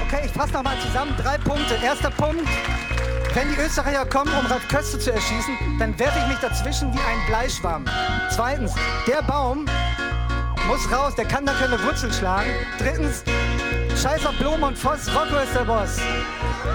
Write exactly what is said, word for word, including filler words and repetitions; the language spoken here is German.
Okay, ich fasse nochmal zusammen. Drei Punkte. Erster Punkt. Wenn die Österreicher kommen, um Ralf Köster zu erschießen, dann werfe ich mich dazwischen wie ein Bleischwamm. Zweitens, der Baum muss raus, der kann da keine Wurzeln schlagen. Drittens, scheiß auf Blom und Voss, Rocco ist der Boss.